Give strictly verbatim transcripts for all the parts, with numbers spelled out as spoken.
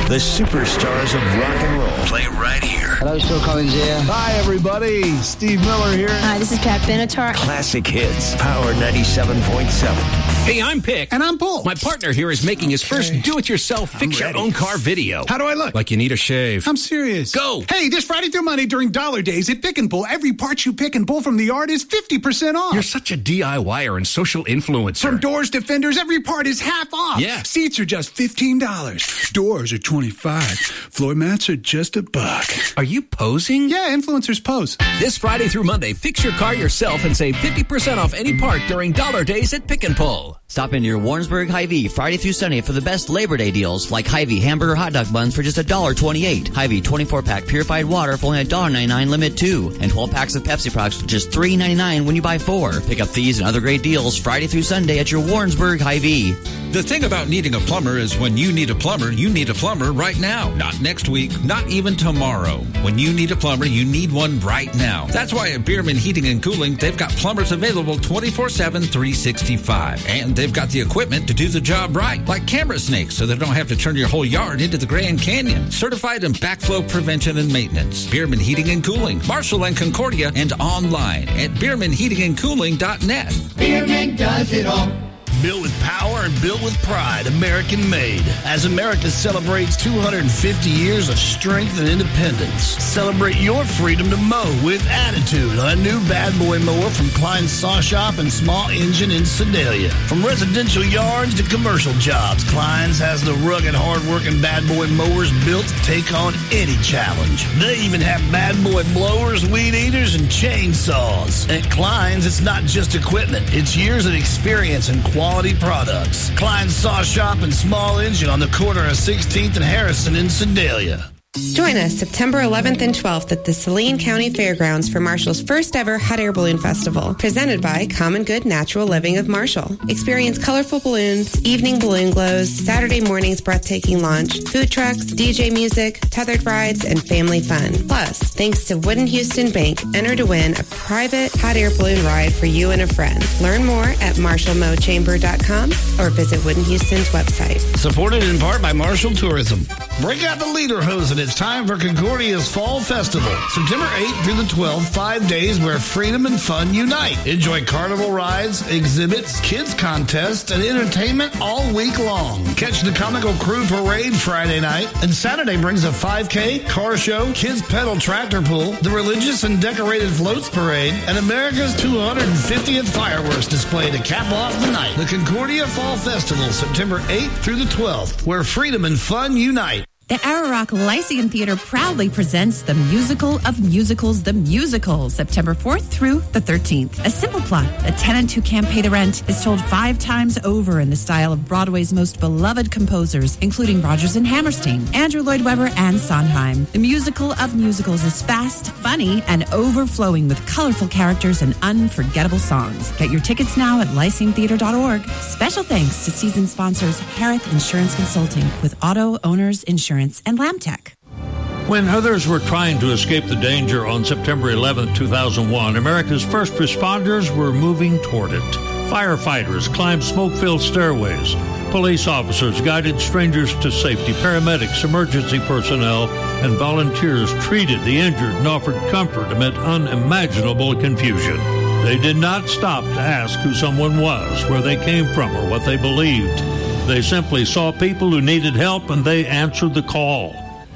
The superstars of rock and roll play right here. Hello, Phil Collins here. Hi, everybody. Steve Miller here. Hi, this is Pat Benatar. Classic hits. Power ninety-seven point seven. Hey, I'm Pick. And I'm Paul. My partner here is making his first Okay. do-it-yourself fix-your-own-car video. How do I look? Like you need a shave. I'm serious. Go. Hey, this Friday through Monday during Dollar Days at Pick and Pull, every part you pick and pull from the yard is fifty percent off. You're such a DIYer and social influencer. From doors to fenders, every part is half off. Yeah. Seats are just fifteen dollars. Doors are twenty-five dollars. Floor mats are just a buck. Are you posing? Yeah, influencers pose. This Friday through Monday, fix your car yourself and save fifty percent off any part during Dollar Days at Pick and Pull. Stop into your Warrensburg Hy-Vee Friday through Sunday for the best Labor Day deals, like Hy-Vee hamburger hot dog buns for just one dollar twenty-eight. Hy-Vee twenty-four pack purified water for only one dollar ninety-nine limit two. And twelve packs of Pepsi products for just three ninety-nine when you buy four. Pick up these and other great deals Friday through Sunday at your Warrensburg Hy-Vee. The thing about needing a plumber is when you need a plumber, you need a plumber right now. Not next week, not even tomorrow. When you need a plumber, you need one right now. That's why at Bierman Heating and Cooling, they've got plumbers available twenty-four seven, three sixty-five. And they've got the equipment to do the job right, like camera snakes, so they don't have to turn your whole yard into the Grand Canyon. Certified in backflow prevention and maintenance. Bierman Heating and Cooling, Marshall and Concordia, and online at bierman heating and cooling dot net. Bierman does it all. Built with power and built with pride, American made. As America celebrates two hundred fifty years of strength and independence, celebrate your freedom to mow with attitude on a new Bad Boy mower from Klein Saw Shop and Small Engine in Sedalia. From residential yards to commercial jobs, Klein's has the rugged, hard-working Bad Boy mowers built to take on any challenge. They even have Bad Boy blowers, weed eaters, and chainsaws. At Klein's, it's not just equipment. It's years of experience and quality. Quality products. Klein Saw Shop and Small Engine on the corner of sixteenth and Harrison in Sedalia. Join us September eleventh and twelfth at the Saline County Fairgrounds for Marshall's first ever Hot Air Balloon Festival, presented by Common Good Natural Living of Marshall. Experience colorful balloons, evening balloon glows, Saturday morning's breathtaking launch, food trucks, D J music, tethered rides, and family fun. Plus, thanks to Wooden Houston Bank, enter to win a private hot air balloon ride for you and a friend. Learn more at marshall mow chamber dot com or visit Wooden Houston's website. Supported in part by Marshall Tourism. Break out the leader hose and it's time for Concordia's Fall Festival. September eighth through the twelfth, five days where freedom and fun unite. Enjoy carnival rides, exhibits, kids contests, and entertainment all week long. Catch the Comical Crew Parade Friday night, and Saturday brings a five K, car show, kids pedal tractor pull, the religious and decorated floats parade, and America's two hundred fiftieth fireworks display to cap off the night. The Concordia Fall Festival, September eighth through the twelfth, where freedom and fun unite. The Ararock Lyceum Theater proudly presents the musical of musicals, The Musical, September fourth through the thirteenth. A simple plot. A tenant who can't pay the rent is told five times over in the style of Broadway's most beloved composers, including Rodgers and Hammerstein, Andrew Lloyd Webber, and Sondheim. The Musical of Musicals is fast, funny, and overflowing with colorful characters and unforgettable songs. Get your tickets now at lyceum theater dot org. Special thanks to season sponsors Harith Insurance Consulting with Auto Owners Insurance and Lamtech. When others were trying to escape the danger on September eleventh, two thousand one, America's first responders were moving toward it. Firefighters climbed smoke-filled stairways. Police officers guided strangers to safety. Paramedics, emergency personnel, and volunteers treated the injured and offered comfort amid unimaginable confusion. They did not stop to ask who someone was, where they came from, or what they believed. They simply saw people who needed help, and they answered the call.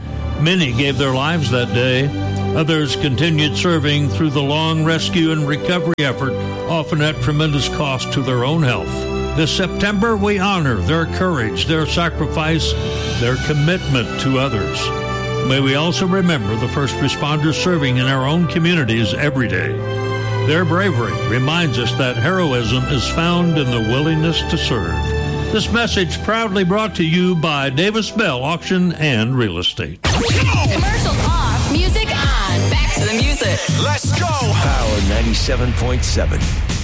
Many gave their lives that day. Others continued serving through the long rescue and recovery effort, often at tremendous cost to their own health. This September, we honor their courage, their sacrifice, their commitment to others. May we also remember the first responders serving in our own communities every day. Their bravery reminds us that heroism is found in the willingness to serve. This message proudly brought to you by Davis Bell Auction and Real Estate. Commercials off, music on. Back to the music. Let's go. Power ninety-seven point seven.